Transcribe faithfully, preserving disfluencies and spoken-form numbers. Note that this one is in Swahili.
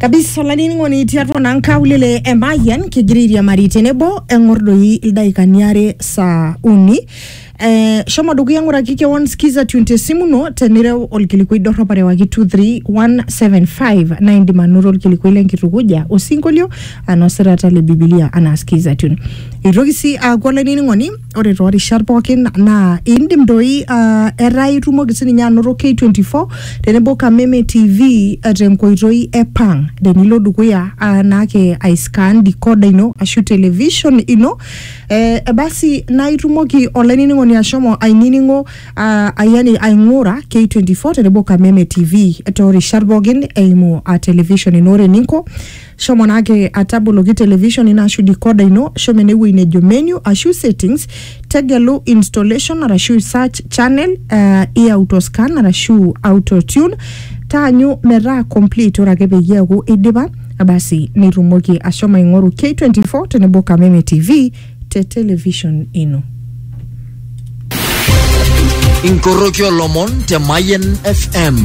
Kabisa lanini ngoni tiatua nanka ulele emayan kigiriria maritenebo engordoi ildaikaniare saa uni. Eh, shoma dugu yangu rakike one skiza twenty simu no tenire olkilikui dorro pare waki two three one seven five nine manuro olkilikui lenkitukuja osingolio anosira tali Biblia anaskiza tune. Irogisi uh, kwa lanini ngoni ore roari sharpokin na indim doi uh, erai rumo gisini nya noro K twenty-four tenebo Kameme T V atenkoitoi epang denilo dukuya uh, nake aiscan decoder ino ashu television ino eh, basi na itumoki online ngoni ashomo aininingo uh, ayani aingura K twenty-four tenebo Kameme T V etori sharbogin eimu a television inore ninko shomo nake atabologi television ina ashu decoder ino shomenewu inejo menu ashu settings tegelu installation arashu search channel uh, i autoscan arashu auto tune tanyu mera complete orake beyeku idiba basi nirumoki ashoma ingoru K twenty-four tenebo Kameme T V te television ino. Inkorokyo Lomon te Mayen F M.